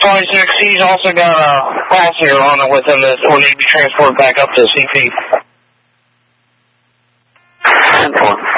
26, he's also got a passenger on it with him that will need to be transported back up to CP. 10-4.